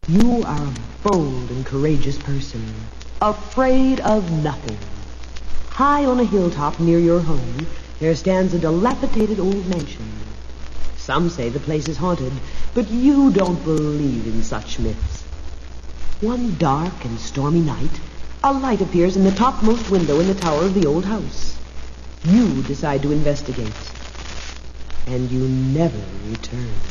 You are a bold and courageous person, afraid of nothing. High on a hilltop near your home, there stands a dilapidated old mansion. Some say the place is haunted, but you don't believe in such myths. One dark and stormy night, a light appears in the topmost window in the tower of the old house. You decide to investigate, and you never return.